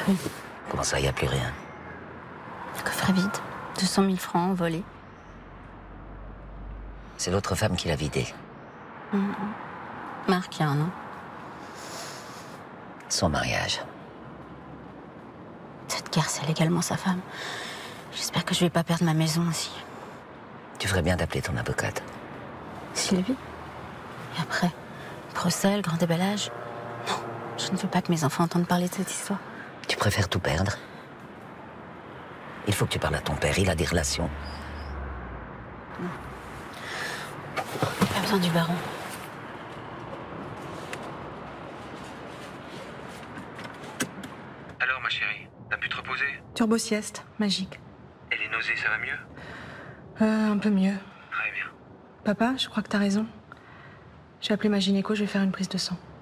plus. Comment ça, y a plus rien? Le coffret vide. 200 000 francs volés. C'est l'autre femme qui l'a vidé. Marc, il y a un an. Son mariage. Cette guerre, c'est légalement sa femme. J'espère que je vais pas perdre ma maison aussi. Tu ferais bien d'appeler ton avocate. Sylvie. Et après, procès, le grand déballage. Non, je ne veux pas que mes enfants entendent parler de cette histoire. Tu préfères tout perdre? Il faut que tu parles à ton père, il a des relations. Pas besoin du baron. Alors, ma chérie, t'as pu te reposer? Turbo-sieste, magique. Et les nausées, ça va mieux? Un peu mieux. Très bien. Papa, je crois que t'as raison. J'ai appelé ma gynéco, je vais faire une prise de sang.